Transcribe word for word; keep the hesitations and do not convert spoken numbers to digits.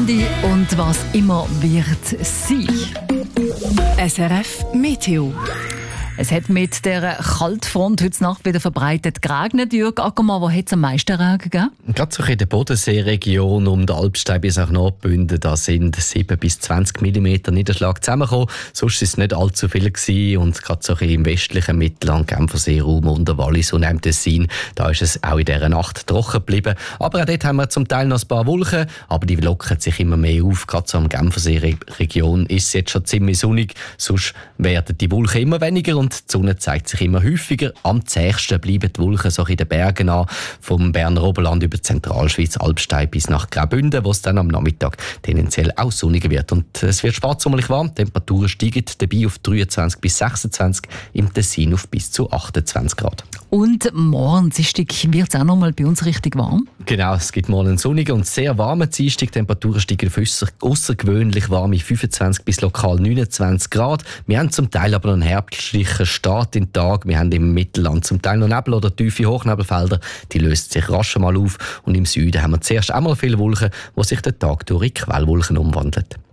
könnte und was immer wird sein. S R F Meteo. Es hat mit der Kaltfront heute Nacht wieder verbreitet geregnet. Jürg Ackermann, wo hat es am meisten Regen gegeben? Gerade so in der Bodenseeregion um den Alpstein bis nach Nordbünden, da sind sieben bis zwanzig Millimeter Niederschlag zusammengekommen. Sonst war es nicht allzu viel gewesen. Und gerade so im westlichen Mittelland, Genfersee-Raum, unter Wallis und im Tessin, da ist es auch in dieser Nacht trocken geblieben. Aber auch dort haben wir zum Teil noch ein paar Wolken, aber die lockern sich immer mehr auf. Gerade so am Genfersee-Region ist es jetzt schon ziemlich sonnig, sonst werden die Wolken immer weniger und die Sonne zeigt sich immer häufiger. Am zähsten bleiben die Wolken so in den Bergen an, vom Berner Oberland über die Zentralschweiz, Alpstein bis nach Graubünden, wo es dann am Nachmittag tendenziell auch sonniger wird. Und es wird spätsommerlich warm, die Temperaturen steigen dabei auf dreiundzwanzig bis sechsundzwanzig, im Tessin auf bis zu achtundzwanzig Grad. Und morgen Dienstag wird es auch noch mal bei uns richtig warm? Genau, es gibt morgen einen sonnigen und sehr warmen Dienstag. Die Temperaturen steigen auf außergewöhnlich warme fünfundzwanzig bis lokal neunundzwanzig Grad. Wir haben zum Teil aber noch einen herbstlichen Start in den Tag. Wir haben im Mittelland zum Teil noch Nebel oder tiefe Hochnebelfelder. Die lösen sich rasch mal auf. Und im Süden haben wir zuerst einmal viele Wolken, die sich den Tag durch in Quellwolken umwandeln.